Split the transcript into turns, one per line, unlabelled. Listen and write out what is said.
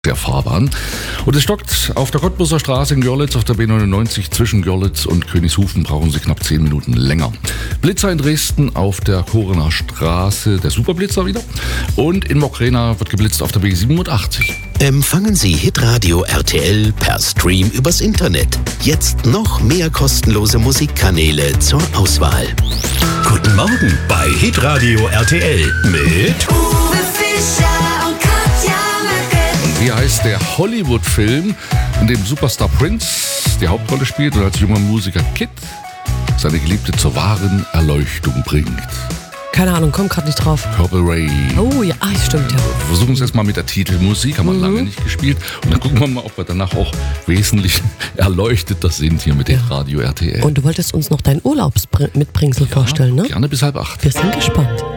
der Fahrbahn. Und es stockt auf der Cottbuser Straße in Görlitz auf der B99 zwischen Görlitz und Königshofen brauchen Sie knapp 10 Minuten länger. Blitzer in Dresden auf der Korener Straße, der Superblitzer wieder. Und in Mockrena wird geblitzt auf der B87.
Empfangen Sie Hitradio RTL per Stream übers Internet. Jetzt noch mehr kostenlose Musikkanäle zur Auswahl.
Guten Morgen bei Hitradio RTL mit
Uwe Fischer und Katja Merkel.
Und wie heißt der Hollywood-Film, in dem Superstar Prince die Hauptrolle spielt und als junger Musiker Kid seine Geliebte zur wahren Erleuchtung bringt?
Keine Ahnung, komm gerade nicht drauf.
Purple Rain.
Oh ja, stimmt ja.
Wir versuchen es erstmal mit der Titelmusik, haben wir lange nicht gespielt. Und dann gucken wir mal, ob wir danach auch wesentlich erleuchteter sind hier mit dem Radio RTL.
Und du wolltest uns noch dein Urlaubsmitbringsel vorstellen, ne?
Gerne bis 7:30.
Wir sind gespannt.